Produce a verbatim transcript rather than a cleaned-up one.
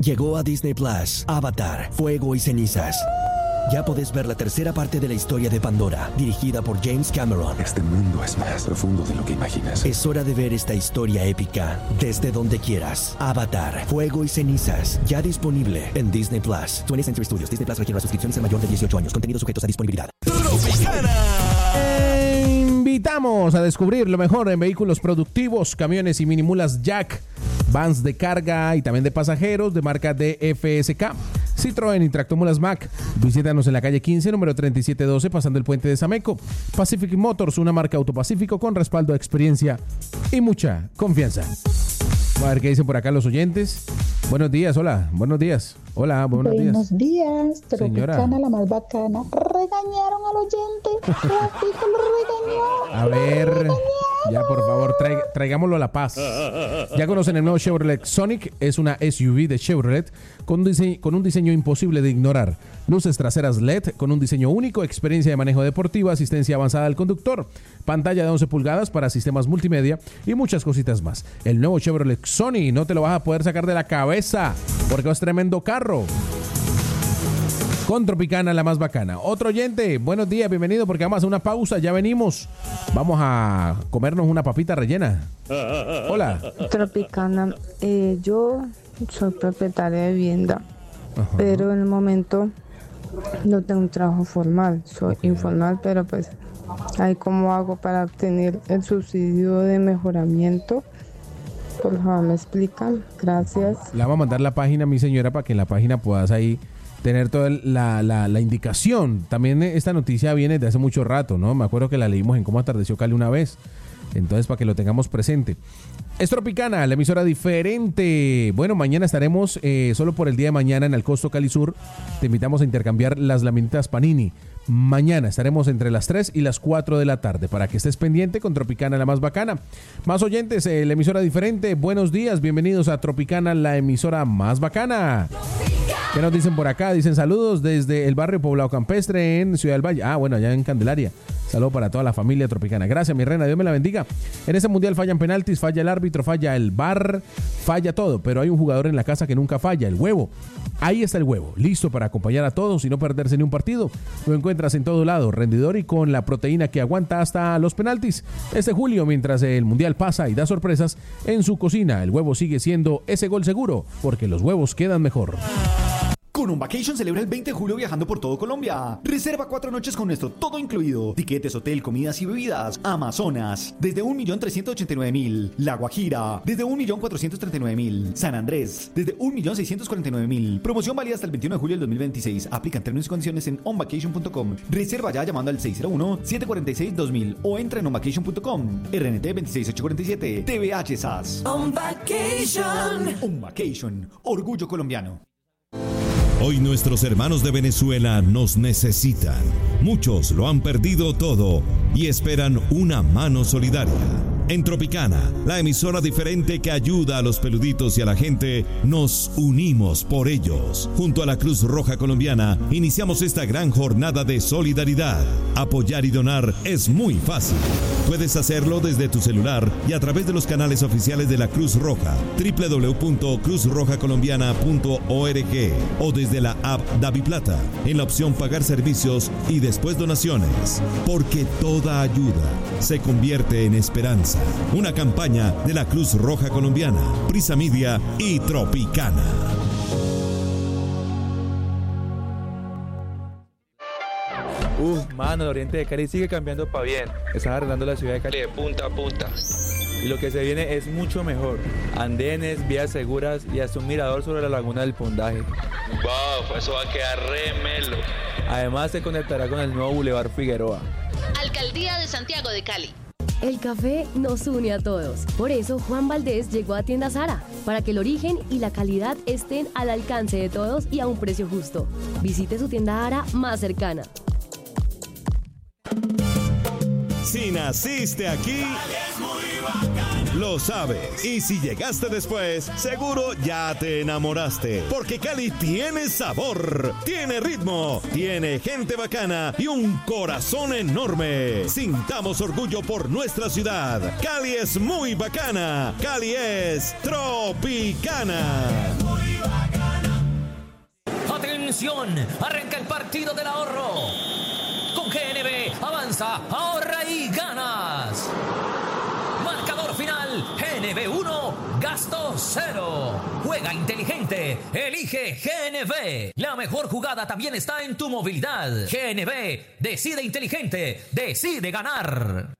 Llegó a Disney Plus, Avatar, Fuego y Cenizas. Ya podés ver la tercera parte de la historia de Pandora, dirigida por James Cameron. Este mundo es más profundo de lo que imaginas. Es hora de ver esta historia épica desde donde quieras. Avatar, Fuego y Cenizas, ya disponible en Disney Plus. twentieth Century Studios. Disney Plus requiere una suscripción ser mayor de dieciocho años. Contenidos sujetos a disponibilidad. Eh, invitamos a descubrir lo mejor en vehículos productivos, camiones y minimulas Jack, vans de carga y también de pasajeros de marca D F S K, Citroën y Tractomulas Mack. Visítanos en la calle quince, número treinta y siete doce, pasando el puente de Sameco. Pacific Motors, una marca Autopacífico con respaldo a experiencia y mucha confianza. Vamos a ver qué dicen por acá los oyentes. Buenos días, hola, buenos días. Hola, buenos, buenos días. días. Tropicana, señora, la más bacana. Regañaron al oyente. Rafito lo regañó. A ver, ya por favor, traig, traigámoslo a la paz. Ya conocen el nuevo Chevrolet Sonic. Es una S U V de Chevrolet con, dise- con un diseño imposible de ignorar. Luces traseras L E D con un diseño único, experiencia de manejo deportiva, asistencia avanzada al conductor, pantalla de once pulgadas para sistemas multimedia y muchas cositas más. El nuevo Chevrolet Sonic no te lo vas a poder sacar de la cabeza porque es tremendo carro. Con Tropicana, la más bacana. Otro oyente, buenos días, bienvenido, porque vamos a hacer una pausa, ya venimos. Vamos a comernos una papita rellena. Hola. Tropicana, eh, yo soy propietaria de vivienda, ajá, pero en el momento no tengo un trabajo formal, soy okay. informal, pero pues ahí cómo hago para obtener el subsidio de mejoramiento. Por favor, me explican. Gracias. Le vamos a mandar la página, mi señora, para que en la página puedas ahí tener toda la, la, la indicación. También esta noticia viene de hace mucho rato, ¿no? Me acuerdo que la leímos en Cómo Atardeció Cali una vez. Entonces, para que lo tengamos presente. Es Tropicana, la emisora diferente. Bueno, mañana estaremos, eh, solo por el día de mañana, en el Costo Cali Sur. Te invitamos a intercambiar las laminitas Panini. Mañana estaremos entre las tres y las cuatro de la tarde para que estés pendiente con Tropicana, la más bacana. Más oyentes, eh, la emisora diferente. Buenos días, bienvenidos a Tropicana, la emisora más bacana. ¿Qué nos dicen por acá? Dicen saludos desde el barrio Poblado Campestre en Ciudad del Valle. Ah, bueno, allá en Candelaria. Saludos para toda la familia tropicana. Gracias, mi reina. Dios me la bendiga. En este mundial fallan penaltis, falla el árbitro, falla el V A R, falla todo. Pero hay un jugador en la casa que nunca falla, el huevo. Ahí está el huevo, listo para acompañar a todos y no perderse ni un partido. Lo encuentras en todo lado, rendidor y con la proteína que aguanta hasta los penaltis. Este julio, mientras el mundial pasa y da sorpresas, en su cocina el huevo sigue siendo ese gol seguro, porque los huevos quedan mejor. Con On Vacation celebra el veinte de julio viajando por todo Colombia. Reserva cuatro noches con nuestro todo incluido. Tiquetes, hotel, comidas y bebidas. Amazonas, desde un millón trescientos ochenta y nueve mil. La Guajira, desde un millón cuatrocientos treinta y nueve mil. San Andrés, desde un millón seiscientos cuarenta y nueve mil. Promoción válida hasta el veintiuno de julio del dos mil veintiséis. Aplican términos y condiciones en on vacation punto com. Reserva ya llamando al seis cero uno, siete cuatro seis, dos mil o entra en on vacation punto com. R N T veintiséis mil ochocientos cuarenta y siete. T V H S A S. On Vacation. On Vacation. Orgullo colombiano. Hoy nuestros hermanos de Venezuela nos necesitan. Muchos lo han perdido todo y esperan una mano solidaria. En Tropicana, la emisora diferente que ayuda a los peluditos y a la gente, nos unimos por ellos. Junto a la Cruz Roja Colombiana, iniciamos esta gran jornada de solidaridad. Apoyar y donar es muy fácil. Puedes hacerlo desde tu celular y a través de los canales oficiales de la Cruz Roja, doble u doble u doble u punto cruz roja colombiana punto org o desde la app DaviPlata, en la opción Pagar Servicios y después Donaciones. Porque toda ayuda se convierte en esperanza. Una campaña de la Cruz Roja Colombiana, Prisa Media y Tropicana. Uf, mano, el oriente de Cali sigue cambiando para bien. Están arreglando la ciudad de Cali de punta a punta. Y lo que se viene es mucho mejor. Andenes, vías seguras y hasta un mirador sobre la laguna del Pondaje. Wow, eso va a quedar re melo. Además se conectará con el nuevo Boulevard Figueroa. Alcaldía de Santiago de Cali. El café nos une a todos. Por eso Juan Valdés llegó a Tienda Zara, para que el origen y la calidad estén al alcance de todos y a un precio justo. Visite su tienda Zara más cercana. Si naciste aquí, lo sabes. Y si llegaste después, seguro ya te enamoraste. Porque Cali tiene sabor, tiene ritmo, tiene gente bacana y un corazón enorme. Sintamos orgullo por nuestra ciudad. Cali es muy bacana. Cali es Tropicana. Muy bacana. Atención, arranca el partido del ahorro. Con G N B avanza, ahorra y ganas. Marcador final, G N B uno, gasto cero. Juega inteligente, elige G N B. La mejor jugada también está en tu movilidad. G N B, decide inteligente, decide ganar.